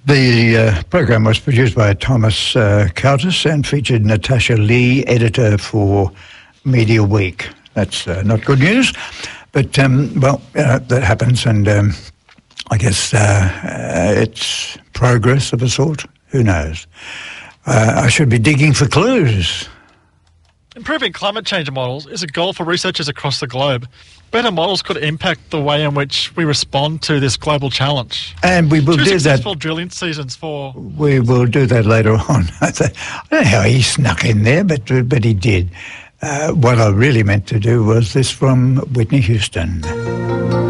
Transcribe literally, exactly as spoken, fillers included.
The uh, program was produced by Thomas uh, Coutis and featured Natasha Lee, editor for Media Week. That's uh, not good news, but, um, well, uh, that happens, and um, I guess uh, uh, it's progress of a sort. Who knows? Uh, I should be digging for clues. Improving climate change models is a goal for researchers across the globe. Better models could impact the way in which we respond to this global challenge. And we will Two do that. successful drilling seasons for... We will do that later on. I don't know how he snuck in there, but but he did. Uh, what I really meant to do was this from Whitney Houston.